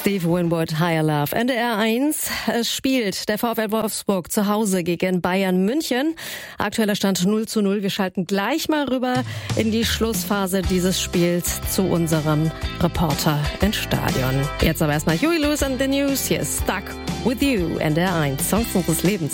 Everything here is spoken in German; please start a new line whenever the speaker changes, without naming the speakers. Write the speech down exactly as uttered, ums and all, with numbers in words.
Steve Winwood, Higher Love. N D R eins, es spielt der VfL Wolfsburg zu Hause gegen Bayern München. Aktueller Stand null zu null. Wir schalten gleich mal rüber in die Schlussphase dieses Spiels zu unserem Reporter ins Stadion. Jetzt aber erstmal Huey Lewis and the News. Hier ist Stuck With You, N D R eins, Songs unseres Lebens.